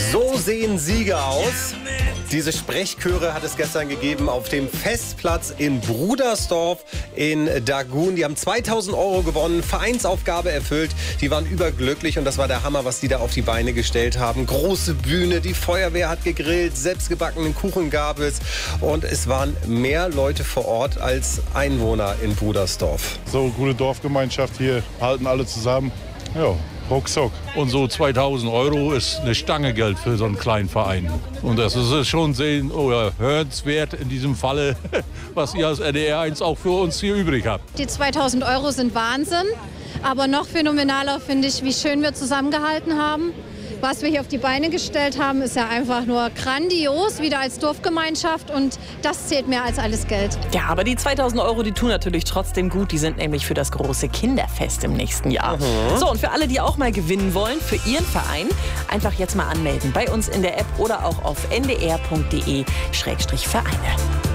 So sehen Sieger aus. Diese Sprechchöre hat es gestern gegeben auf dem Festplatz in Brudersdorf in Dagun. Die haben 2.000 € gewonnen, Vereinsaufgabe erfüllt. Die waren überglücklich und das war der Hammer, was die da auf die Beine gestellt haben. Große Bühne, die Feuerwehr hat gegrillt, selbstgebackenen Kuchen gab es. Und es waren mehr Leute vor Ort als Einwohner in Brudersdorf. So, gute Dorfgemeinschaft hier, halten alle zusammen. Ja. Ruckzuck. Und so 2.000 € ist eine Stange Geld für so einen kleinen Verein. Und das ist schon sehen oder hörenswert in diesem Falle, was ihr als NDR 1 auch für uns hier übrig habt. Die 2.000 € sind Wahnsinn, aber noch phänomenaler finde ich, wie schön wir zusammengehalten haben. Was wir hier auf die Beine gestellt haben, ist ja einfach nur grandios, wieder als Dorfgemeinschaft, und das zählt mehr als alles Geld. Ja, aber die 2.000 € die tun natürlich trotzdem gut. Die sind nämlich für das große Kinderfest im nächsten Jahr. So, und für alle, die auch mal gewinnen wollen, für ihren Verein, einfach jetzt mal anmelden. Bei uns in der App oder auch auf ndr.de/Vereine.